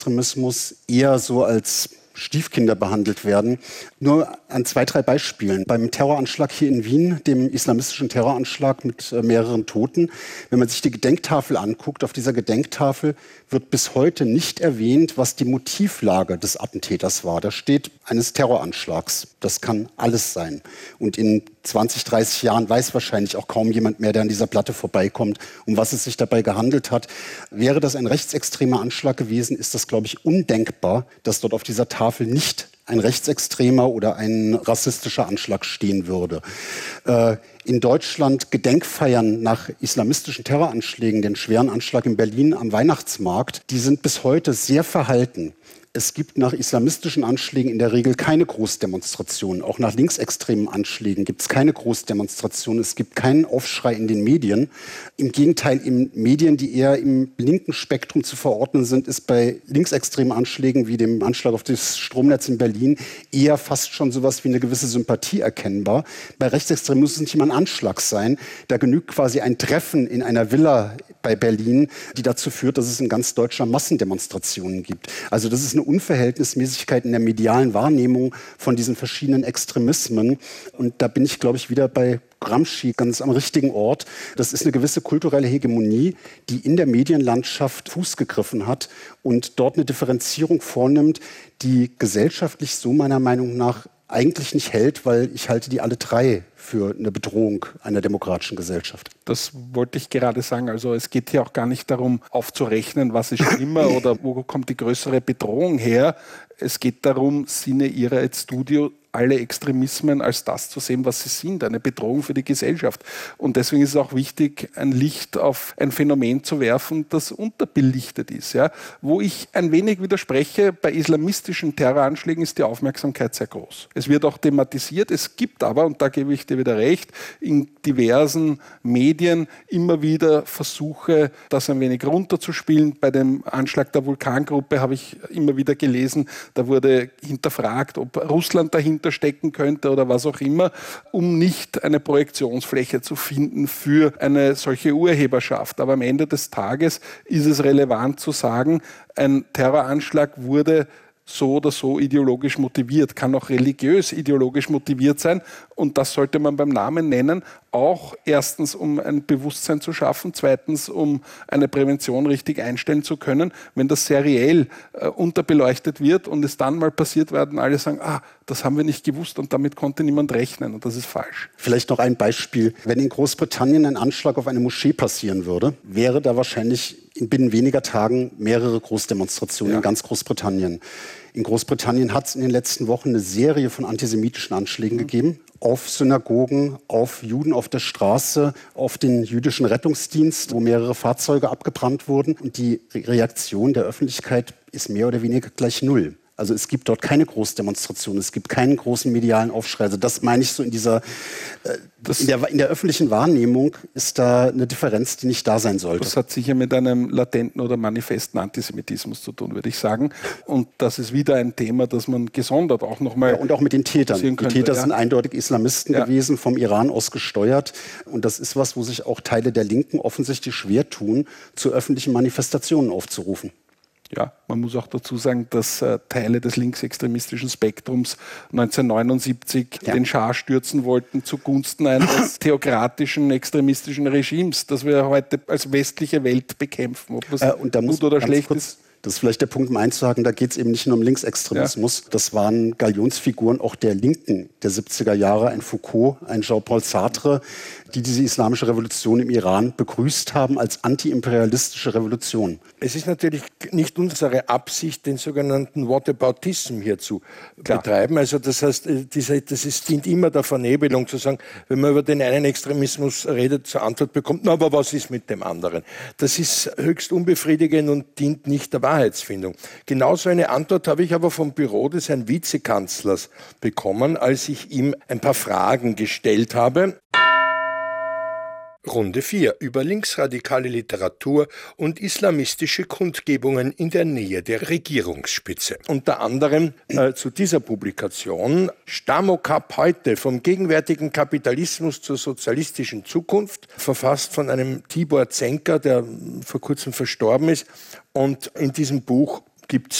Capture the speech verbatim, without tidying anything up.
Extremismus eher so als Stiefkinder behandelt werden. Nur an zwei, drei Beispielen. Beim Terroranschlag hier in Wien, dem islamistischen Terroranschlag mit äh, mehreren Toten, wenn man sich die Gedenktafel anguckt, auf dieser Gedenktafel wird bis heute nicht erwähnt, was die Motivlage des Attentäters war. Da steht eines Terroranschlags. Das kann alles sein. Und in zwanzig, dreißig Jahren weiß wahrscheinlich auch kaum jemand mehr, der an dieser Platte vorbeikommt, um was es sich dabei gehandelt hat. Wäre das ein rechtsextremer Anschlag gewesen, ist das, glaube ich, undenkbar, dass dort auf dieser Tafel nicht ein rechtsextremer oder ein rassistischer Anschlag stehen würde. Äh, in Deutschland Gedenkfeiern nach islamistischen Terroranschlägen, den schweren Anschlag in Berlin am Weihnachtsmarkt, die sind bis heute sehr verhalten. Es gibt nach islamistischen Anschlägen in der Regel keine Großdemonstrationen. Auch nach linksextremen Anschlägen gibt es keine Großdemonstrationen. Es gibt keinen Aufschrei in den Medien. Im Gegenteil, in Medien, die eher im linken Spektrum zu verordnen sind, ist bei linksextremen Anschlägen wie dem Anschlag auf das Stromnetz in Berlin eher fast schon sowas wie eine gewisse Sympathie erkennbar. Bei Rechtsextremen muss es nicht mal ein Anschlag sein. Da genügt quasi ein Treffen in einer Villa bei Berlin, die dazu führt, dass es in ganz Deutschland Massendemonstrationen gibt. Also das ist eine Unverhältnismäßigkeit in der medialen Wahrnehmung von diesen verschiedenen Extremismen. Und da bin ich, glaube ich, wieder bei Gramsci ganz am richtigen Ort. Das ist eine gewisse kulturelle Hegemonie, die in der Medienlandschaft Fuß gegriffen hat und dort eine Differenzierung vornimmt, die gesellschaftlich so meiner Meinung nach eigentlich nicht hält, weil ich halte die alle drei für eine Bedrohung einer demokratischen Gesellschaft. Das wollte ich gerade sagen. Also es geht hier auch gar nicht darum, aufzurechnen, was ist schlimmer oder wo kommt die größere Bedrohung her. Es geht darum, Sine ira et studio, alle Extremismen als das zu sehen, was sie sind, eine Bedrohung für die Gesellschaft. Und deswegen ist es auch wichtig, ein Licht auf ein Phänomen zu werfen, das unterbelichtet ist. Ja. Wo ich ein wenig widerspreche, bei islamistischen Terroranschlägen ist die Aufmerksamkeit sehr groß. Es wird auch thematisiert. Es gibt aber, und da gebe ich dir wieder recht, in diversen Medien immer wieder Versuche, das ein wenig runterzuspielen. Bei dem Anschlag der Vulkangruppe habe ich immer wieder gelesen, da wurde hinterfragt, ob Russland dahinter stecken könnte oder was auch immer, um nicht eine Projektionsfläche zu finden für eine solche Urheberschaft. Aber am Ende des Tages ist es relevant zu sagen, ein Terroranschlag wurde so oder so ideologisch motiviert, kann auch religiös ideologisch motiviert sein und das sollte man beim Namen nennen, auch erstens, um ein Bewusstsein zu schaffen, zweitens, um eine Prävention richtig einstellen zu können. Wenn das seriell äh, unterbeleuchtet wird und es dann mal passiert, werden alle sagen, ah, das haben wir nicht gewusst und damit konnte niemand rechnen und das ist falsch. Vielleicht noch ein Beispiel. Wenn in Großbritannien ein Anschlag auf eine Moschee passieren würde, wäre da wahrscheinlich in binnen weniger Tagen mehrere Großdemonstrationen ja. in ganz Großbritannien. In Großbritannien hat es in den letzten Wochen eine Serie von antisemitischen Anschlägen mhm. gegeben. Auf Synagogen, auf Juden auf der Straße, auf den jüdischen Rettungsdienst, wo mehrere Fahrzeuge abgebrannt wurden. Und die Reaktion der Öffentlichkeit ist mehr oder weniger gleich null. Also es gibt dort keine Großdemonstration, es gibt keinen großen medialen Aufschrei. Also das meine ich so in dieser, äh, in der, in der öffentlichen Wahrnehmung ist da eine Differenz, die nicht da sein sollte. Das hat sicher mit einem latenten oder manifesten Antisemitismus zu tun, würde ich sagen. Und das ist wieder ein Thema, das man gesondert auch nochmal... Ja, und auch mit den Tätern. Die Täter ja. sind eindeutig Islamisten ja. gewesen, vom Iran aus gesteuert. Und das ist was, wo sich auch Teile der Linken offensichtlich schwer tun, zu öffentlichen Manifestationen aufzurufen. Ja, man muss auch dazu sagen, dass äh, Teile des linksextremistischen Spektrums neunzehnhundertneunundsiebzig ja. den Schah stürzen wollten zugunsten eines theokratischen, extremistischen Regimes, das wir heute als westliche Welt bekämpfen. Ob das äh, und da gut muss oder schlecht kurz ist. Das ist vielleicht der Punkt, um einzuhaken, da geht es eben nicht nur um Linksextremismus. Ja. Das waren Galionsfiguren auch der Linken der siebziger Jahre, ein Foucault, ein Jean-Paul Sartre, die diese islamische Revolution im Iran begrüßt haben als antiimperialistische Revolution. Es ist natürlich nicht unsere Absicht, den sogenannten Whataboutism hier zu Klar. betreiben. Also das heißt, diese, das ist, dient immer der Vernebelung, zu sagen, wenn man über den einen Extremismus redet, zur Antwort bekommt, na, aber was ist mit dem anderen? Das ist höchst unbefriedigend und dient nicht der Wahrheitsfindung. Genauso eine Antwort habe ich aber vom Büro des Herrn Vizekanzlers bekommen, als ich ihm ein paar Fragen gestellt habe. Runde vier über linksradikale Literatur und islamistische Kundgebungen in der Nähe der Regierungsspitze. Unter anderem äh, zu dieser Publikation Stamokap heute, vom gegenwärtigen Kapitalismus zur sozialistischen Zukunft, verfasst von einem Tibor Zenker, der vor kurzem verstorben ist. Und in diesem Buch gibt es